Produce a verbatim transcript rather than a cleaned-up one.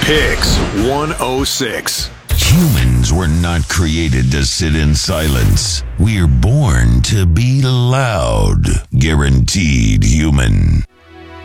Picks one oh six. Humans were not created to sit in silence. We're born to be loud. Guaranteed human.